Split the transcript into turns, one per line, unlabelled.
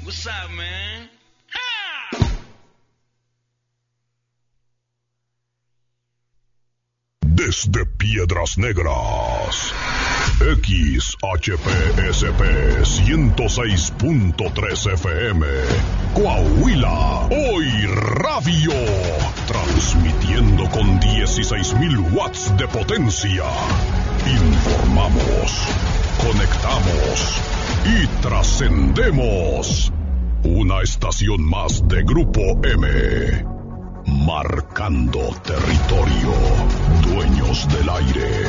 What's up, man?
Desde Piedras Negras, XHPSP 106.3 FM, Coahuila, Hoy Radio, transmitiendo con 16,000 watts de potencia. Informamos, conectamos y trascendemos. Una estación más de Grupo M. Marcando territorio, dueños del aire.